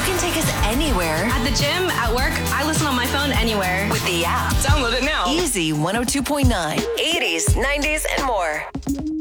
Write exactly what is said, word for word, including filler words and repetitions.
can take us anywhere. At the gym, at work, I listen on my phone anywhere. With the app. Download it now. Easy one oh two point nine. eighties, nineties, and more.